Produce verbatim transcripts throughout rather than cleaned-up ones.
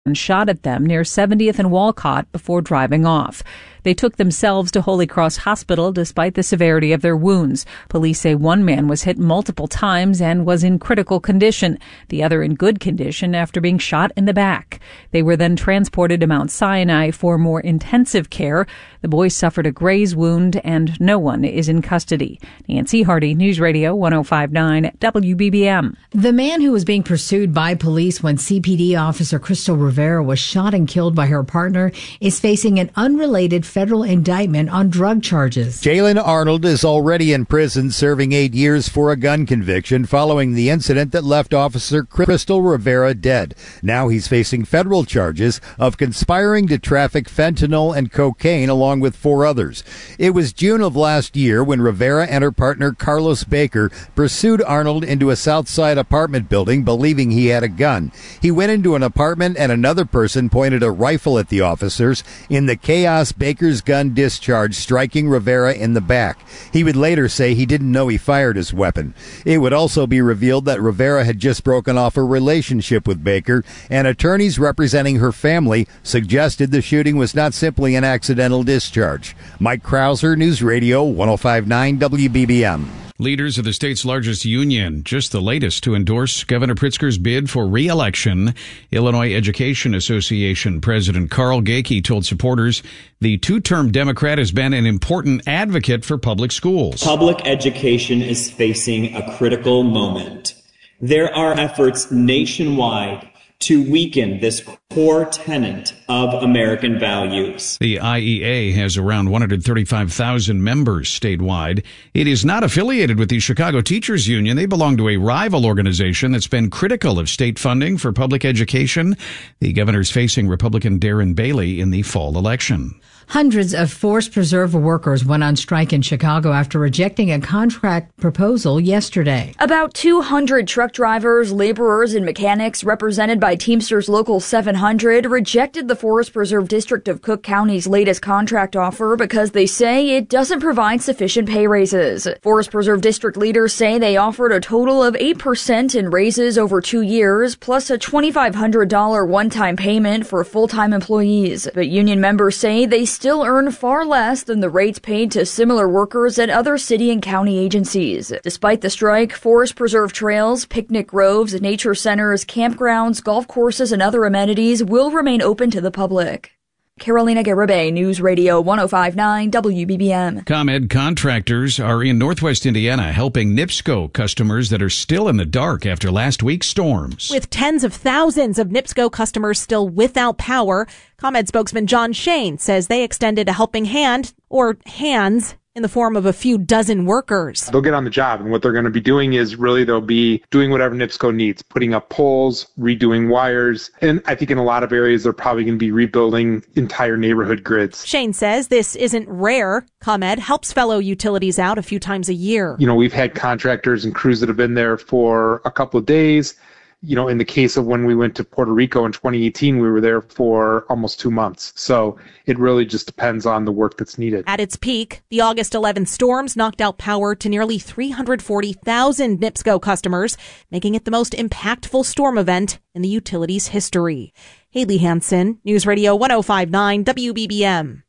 and shot at them near seventieth and Walcott before driving off. They took themselves to Holy Cross Hospital despite the severity of their wounds. Police say one man was hit multiple times and was in critical condition, the other in good condition after being shot in the back. They were then transported to Mount Sinai for more intensive care. The boys suffered a graze wound and no one is in custody. Nancy Hardy, News Radio one oh five point nine W B B M. The man who was being pursued by police when C P D officer Crystal Rivera was shot and killed by her partner is facing an unrelated federal indictment on drug charges. Jalen Arnold is already in prison serving eight years for a gun conviction following the incident that left Officer Crystal Rivera dead. Now he's facing federal charges of conspiring to traffic fentanyl and cocaine along with four others. It was June of last year when Rivera and her partner Carlos Baker pursued Arnold into a Southside apartment building believing he had a gun. He went into an apartment and another person pointed a rifle at the officers. In the chaos, Baker's gun discharged, striking Rivera in the back. He would later say he didn't know he fired his weapon. It would also be revealed that Rivera had just broken off a relationship with Baker, and attorneys representing her family suggested the shooting was not simply an accidental discharge. Mike Krauser, News Radio one oh five point nine W B B M. Leaders of the state's largest union, just the latest to endorse Governor Pritzker's bid for re-election. Illinois Education Association President Carl Gakey told supporters the two-term Democrat has been an important advocate for public schools. Public education is facing a critical moment. There are efforts nationwide to weaken this core tenet of American values. The I E A has around one hundred thirty-five thousand members statewide. It is not affiliated with the Chicago Teachers Union. They belong to a rival organization that's been critical of state funding for public education. The governor's facing Republican Darren Bailey in the fall election. Hundreds of Forest Preserve workers went on strike in Chicago after rejecting a contract proposal yesterday. About two hundred truck drivers, laborers, and mechanics represented by Teamsters Local seven hundred rejected the Forest Preserve District of Cook County's latest contract offer because they say it doesn't provide sufficient pay raises. Forest Preserve District leaders say they offered a total of eight percent in raises over two years, plus a twenty-five hundred dollars one-time payment for full-time employees. But union members say they still earn far less than the rates paid to similar workers at other city and county agencies. Despite the strike, Forest Preserve trails, picnic groves, nature centers, campgrounds, golf courses, and other amenities will remain open to the public. Carolina Garibay, News Radio one oh five point nine W B B M. ComEd contractors are in Northwest Indiana helping NIPSCO customers that are still in the dark after last week's storms. With tens of thousands of NIPSCO customers still without power, ComEd spokesman John Shane says they extended a helping hand, or hands, in the form of a few dozen workers. They'll get on the job, and what they're going to be doing is really they'll be doing whatever NIPSCO needs, putting up poles, redoing wires, and I think in a lot of areas they're probably going to be rebuilding entire neighborhood grids. Shane says this isn't rare. ComEd helps fellow utilities out a few times a year. You know, we've had contractors and crews that have been there for a couple of days. You know, in the case of when we went to Puerto Rico in twenty eighteen, we were there for almost two months. So it really just depends on the work that's needed. At its peak, the August eleventh storms knocked out power to nearly three hundred forty thousand NIPSCO customers, making it the most impactful storm event in the utility's history. Haley Hansen, News Radio one oh five point nine W B B M.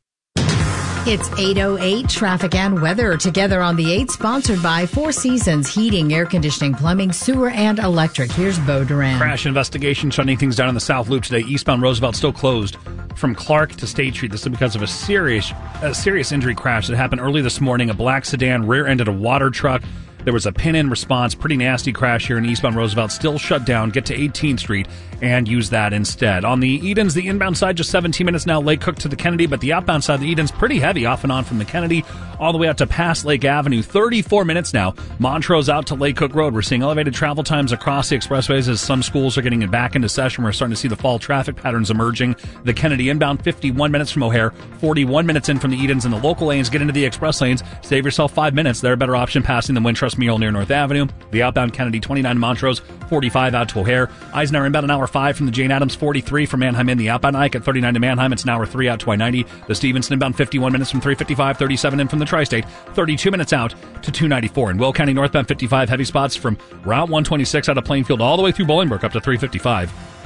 It's eight oh eight, traffic and weather together on the eight, sponsored by Four Seasons Heating, Air Conditioning, Plumbing, Sewer, and Electric. Here's Bo Duran. Crash investigation shutting things down in the South Loop today. Eastbound Roosevelt still closed from Clark to State Street. This is because of a serious, a serious injury crash that happened early this morning. A black sedan rear-ended a water truck. There was a pin-in response. Pretty nasty crash here in eastbound Roosevelt. Still shut down. Get to eighteenth Street and use that instead. On the Edens, the inbound side, just seventeen minutes now, Lake Cook to the Kennedy, but the outbound side of the Edens, pretty heavy off and on from the Kennedy all the way out to past Lake Avenue. thirty-four minutes now. Montrose out to Lake Cook Road. We're seeing elevated travel times across the expressways as some schools are getting back into session. We're starting to see the fall traffic patterns emerging. The Kennedy inbound, fifty-one minutes from O'Hare, forty-one minutes in from the Edens, and the local lanes get into the express lanes. Save yourself five minutes. They're a better option passing the Wintrust Mule near North Avenue. The outbound Kennedy, twenty-nine to Montrose, forty-five out to O'Hare. Eisenhower inbound an hour five from the Jane Addams, forty-three from Manheim in. The outbound Ike at thirty-nine to Manheim. It's an hour three out to I ninety. The Stevenson inbound, fifty-one minutes from three fifty-five, thirty-seven in from the Tri-State, thirty-two minutes out to two ninety-four. In Will County northbound, fifty-five heavy spots from Route one twenty-six out of Plainfield all the way through Bolingbrook up to three fifty-five.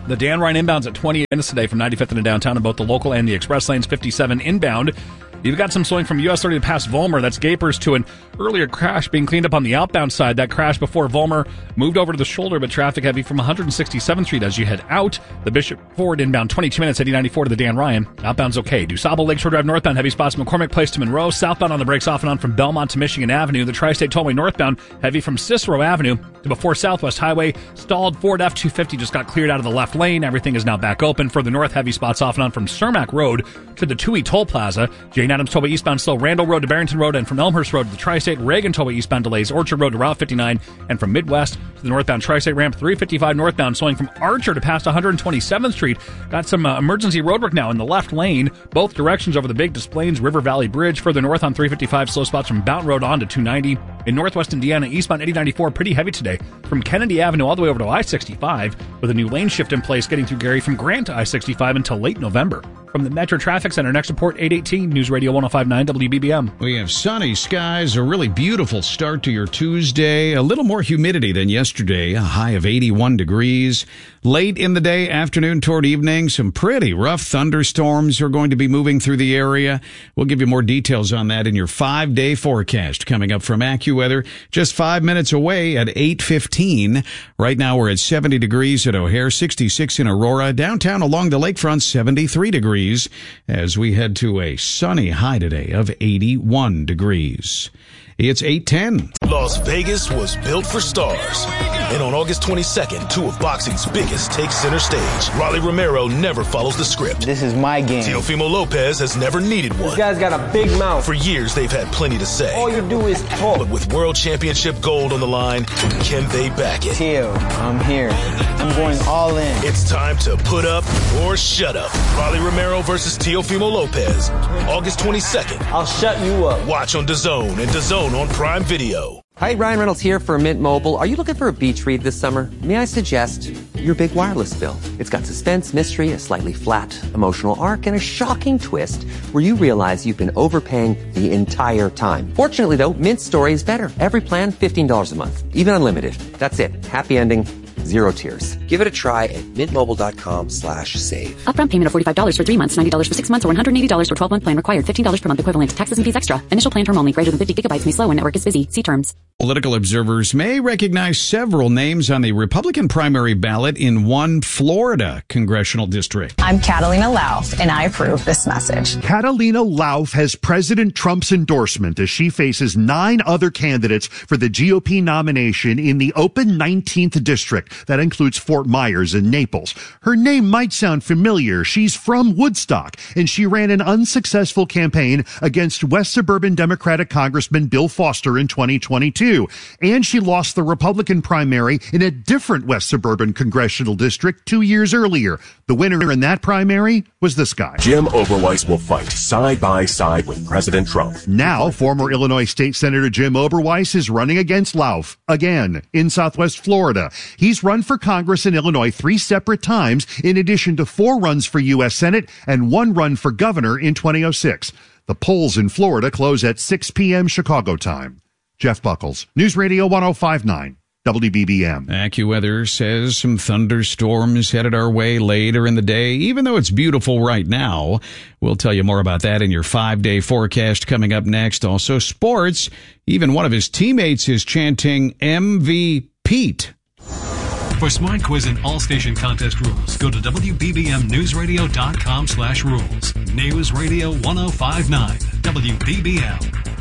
The Dan Ryan inbound's at twenty minutes today from ninety-fifth into downtown in both the local and the express lanes. fifty-seven inbound. You've got some slowing from U S thirty past Vollmer. That's Gapers to an earlier crash being cleaned up on the outbound side. That crash before Vollmer moved over to the shoulder, but traffic heavy from one hundred sixty-seventh Street as you head out. The Bishop Ford inbound, twenty-two minutes, eighty ninety-four to the Dan Ryan. Outbound's okay. DuSable Lakeshore Drive northbound, heavy spots McCormick Place to Monroe. Southbound on the brakes off and on from Belmont to Michigan Avenue. The Tri-State Tollway northbound, heavy from Cicero Avenue to before Southwest Highway. Stalled Ford F two fifty just got cleared out of the left lane. Everything is now back open. For the north, heavy spots off and on from Cermak Road to the Toohey Toll Plaza. Jane Addams Tollway eastbound slow Randall Road to Barrington Road, and from Elmhurst Road to the Tri-State Reagan Tollway eastbound delays Orchard Road to Route fifty-nine, and from Midwest to the northbound Tri-State ramp three fifty-five northbound slowing from Archer to past one hundred twenty-seventh Street. Got some uh, emergency roadwork now in the left lane, both directions over the Big Des Plaines River Valley Bridge. Further north on three fifty-five, slow spots from Bounton Road on to two ninety. In northwest Indiana, eastbound eighty ninety-four, pretty heavy today from Kennedy Avenue all the way over to I sixty-five, with a new lane shift in place getting through Gary from Grant to I sixty-five until late November. From the Metro Traffic Center, next report eight eighteen, News Radio one oh five point nine W B B M. We have sunny skies, a really beautiful start to your Tuesday, a little more humidity than yesterday, a high of eighty-one degrees. Late in the day, afternoon toward evening, some pretty rough thunderstorms are going to be moving through the area. We'll give you more details on that in your five-day forecast coming up from AccuWeather, just five minutes away at eight fifteen. Right now we're at seventy degrees at O'Hare, sixty-six in Aurora, downtown along the lakefront, seventy-three degrees, as we head to a sunny high today of eighty-one degrees. It's eight ten. Las Vegas was built for stars. And on August twenty-second, two of boxing's biggest take center stage. Rolly Romero never follows the script. This is my game. Teofimo Lopez has never needed one. This guy's got a big mouth. For years, they've had plenty to say. All you do is talk. But with World Championship gold on the line, can they back it? Teo, I'm here. I'm going all in. It's time to put up or shut up. Rolly Romero versus Teofimo Lopez. August twenty-second. I'll shut you up. Watch on DAZN and DAZN on Prime Video. Hi, Ryan Reynolds here for Mint Mobile. Are you looking for a beach read this summer? May I suggest your big wireless bill? It's got suspense, mystery, a slightly flat emotional arc, and a shocking twist where you realize you've been overpaying the entire time. Fortunately, though, Mint's story is better. Every plan, fifteen dollars a month. Even unlimited. That's it. Happy ending. Zero tears. Give it a try at mintmobile.com slash save. Upfront payment of forty-five dollars for three months, ninety dollars for six months, or one hundred eighty dollars for twelve-month plan required. fifteen dollars per month equivalent. Taxes and fees extra. Initial plan term only. Greater than fifty gigabytes may slow when network is busy. See terms. Political observers may recognize several names on the Republican primary ballot in one Florida congressional district. I'm Catalina Lauf, and I approve this message. Catalina Lauf has President Trump's endorsement as she faces nine other candidates for the G O P nomination in the open nineteenth district. That includes Fort Myers and Naples. Her name might sound familiar. She's from Woodstock, and she ran an unsuccessful campaign against West Suburban Democratic Congressman Bill Foster in twenty twenty-two. And she lost the Republican primary in a different West Suburban congressional district two years earlier. The winner in that primary was this guy. Jim Oberweis will fight side by side with President Trump. Now, former Illinois State Senator Jim Oberweis is running against Lauf again in Southwest Florida. He's run for Congress in Illinois three separate times, in addition to four runs for U S Senate and one run for governor in twenty oh six. The polls in Florida close at six p.m. Chicago time. Jeff Buckles, News Radio one oh five point nine, W B B M. AccuWeather says some thunderstorms headed our way later in the day, even though it's beautiful right now. We'll tell you more about that in your five-day forecast coming up next. Also, sports. Even one of his teammates is chanting M V Pete. For Smart Quiz and all station contest rules, go to W B B M newsradio dot com slash rules. News Radio one oh five point nine, W B B M.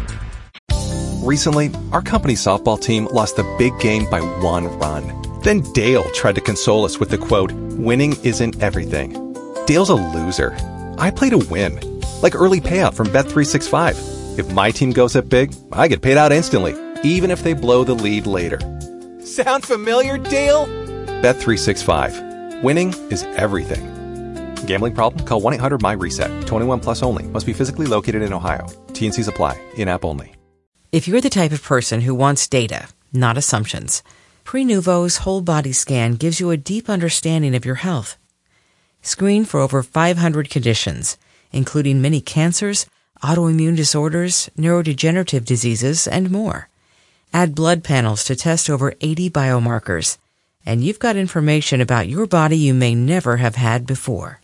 Recently, our company softball team lost the big game by one run. Then Dale tried to console us with the quote, "Winning isn't everything." Dale's a loser. I play to win. Like early payout from Bet three sixty-five. If my team goes up big, I get paid out instantly, even if they blow the lead later. Sound familiar, Dale? Bet three sixty-five. Winning is everything. Gambling problem? Call one eight hundred M Y reset. twenty-one plus only. Must be physically located in Ohio. T and Cs apply. In-app only. If you're the type of person who wants data, not assumptions, Prenuvo's whole body scan gives you a deep understanding of your health. Screen for over five hundred conditions, including many cancers, autoimmune disorders, neurodegenerative diseases, and more. Add blood panels to test over eighty biomarkers. and you've got information about your body you may never have had before.